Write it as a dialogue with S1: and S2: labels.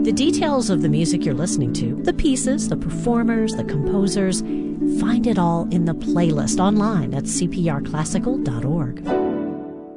S1: The details of the music you're listening to, the pieces, the performers, the composers, find it all in the playlist online at cprclassical.org.